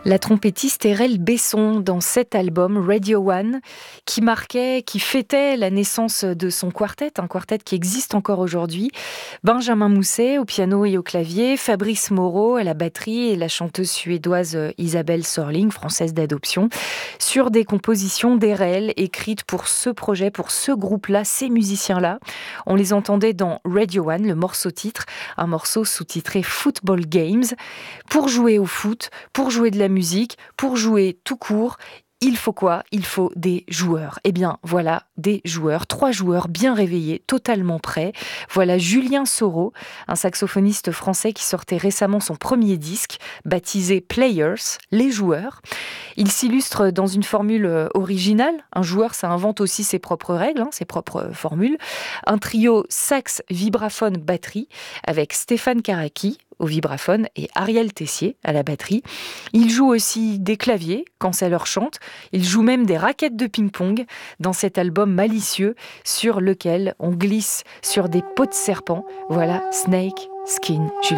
La trompettiste Erel Besson dans cet album Radio One qui fêtait la naissance de son quartet, un quartet qui existe encore aujourd'hui. Benjamin Mousset au piano et au clavier, Fabrice Moreau à la batterie et la chanteuse suédoise Isabelle Sorling, française d'adoption, sur des compositions d'Erel écrites pour ce projet, pour ce groupe-là, ces musiciens-là. On les entendait dans Radio One, le morceau titre, un morceau sous-titré Football Games. Pour jouer au foot, pour jouer de la musique, pour jouer tout court, il faut quoi ? Il faut des joueurs. Eh bien, voilà, des joueurs, 3 joueurs bien réveillés, totalement prêts. Voilà Julien Soro, un saxophoniste français qui sortait récemment son premier disque, baptisé Players, les joueurs. Il s'illustre dans une formule originale. Un joueur, ça invente aussi ses propres règles, ses propres formules. Un trio sax, vibraphone, batterie, avec Stéphane Karaki au vibraphone et Ariel Tessier à la batterie. Ils jouent aussi des claviers quand ça leur chante. Ils jouent même des raquettes de ping-pong dans cet album malicieux sur lequel on glisse sur des peaux de serpent. Voilà Snake Skin Julien.